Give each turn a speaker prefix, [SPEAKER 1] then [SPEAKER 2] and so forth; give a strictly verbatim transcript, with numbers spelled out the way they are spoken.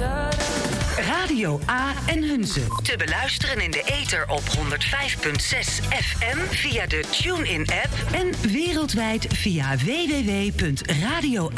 [SPEAKER 1] Radio A en Hunze. Te beluisteren in de ether op honderd vijf komma zes F M via de TuneIn-app en wereldwijd via w w w punt radio